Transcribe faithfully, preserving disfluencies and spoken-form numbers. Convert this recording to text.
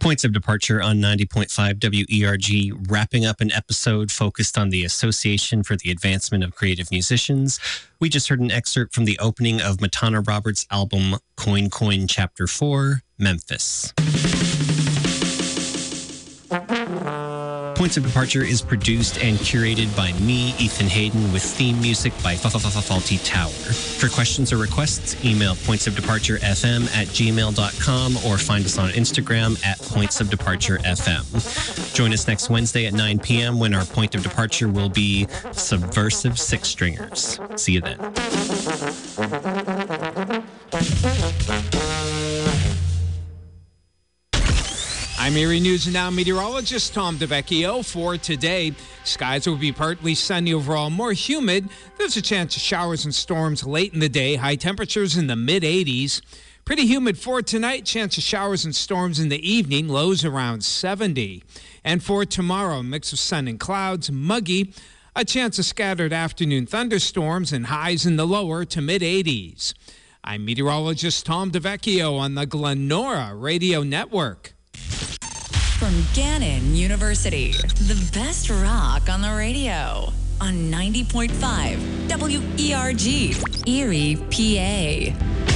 Points of Departure on ninety point five W E R G, wrapping up an episode focused on the Association for the Advancement of Creative Musicians. We just heard an excerpt from the opening of Matana Roberts' album Coin Coin Chapter four, Memphis. Points of Departure is produced and curated by me, Ethan Hayden, with theme music by Faulty Tower. For questions or requests, email pointsofdeparturefm at gmail dot com or find us on Instagram at pointsofdeparturefm. Join us next Wednesday at nine p.m. when our point of departure will be Subversive Six Stringers. See you then. I'm Erie News and Now meteorologist Tom DeVecchio. For today, skies will be partly sunny overall, more humid. There's a chance of showers and storms late in the day. High temperatures in the mid eighties. Pretty humid for tonight. Chance of showers and storms in the evening. Lows around seventy. And for tomorrow, a mix of sun and clouds, muggy. A chance of scattered afternoon thunderstorms and highs in the lower to mid eighties. I'm meteorologist Tom DeVecchio on the Glenora Radio Network. From Gannon University, the best rock on the radio on ninety point five W E R G, Erie, P A.